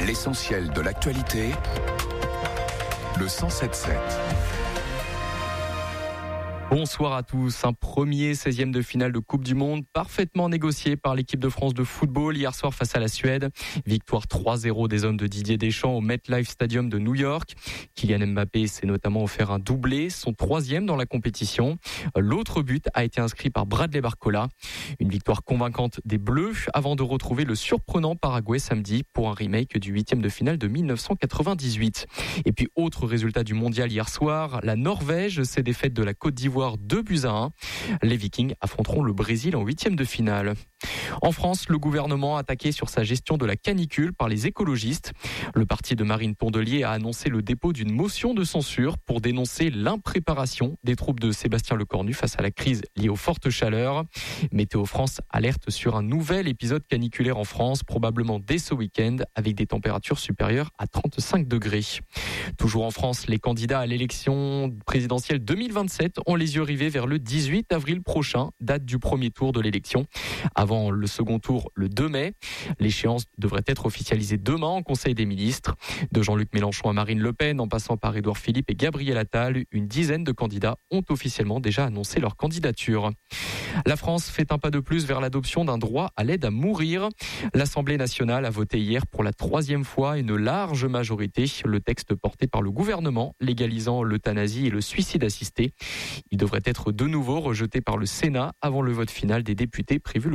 L'essentiel de l'actualité, le 107.7. Bonsoir à tous. Un premier 16e de finale de Coupe du Monde parfaitement négocié par l'équipe de France de football hier soir face à la Suède. Victoire 3-0 des hommes de Didier Deschamps au MetLife Stadium de New York. Kylian Mbappé s'est notamment offert un doublé, son 3e dans la compétition. L'autre but a été inscrit par Bradley Barcola. Une victoire convaincante des Bleus avant de retrouver le surprenant Paraguay samedi pour un remake du 8e de finale de 1998. Et puis autre résultat du mondial hier soir, la Norvège s'est défaite de la Côte d'Ivoire 2-1. Les Vikings affronteront le Brésil en 8e de finale. En France, le gouvernement a attaqué sur sa gestion de la canicule par les écologistes. Le parti de Marine Tondelier a annoncé le dépôt d'une motion de censure pour dénoncer l'impréparation des troupes de Sébastien Lecornu face à la crise liée aux fortes chaleurs. Météo France alerte sur un nouvel épisode caniculaire en France, probablement dès ce week-end, avec des températures supérieures à 35 degrés. Toujours en France, les candidats à l'élection présidentielle 2027 ont les yeux rivés vers le 18 avril prochain, date du premier tour de l'élection. Avant le second tour, le 2 mai. L'échéance devrait être officialisée demain en Conseil des ministres. De Jean-Luc Mélenchon à Marine Le Pen, en passant par Édouard Philippe et Gabriel Attal, une dizaine de candidats ont officiellement déjà annoncé leur candidature. La France fait un pas de plus vers l'adoption d'un droit à l'aide à mourir. L'Assemblée nationale a voté hier pour la 3e fois une large majorité le texte porté par le gouvernement légalisant l'euthanasie et le suicide assisté. Il devrait être de nouveau rejeté par le Sénat avant le vote final des députés prévu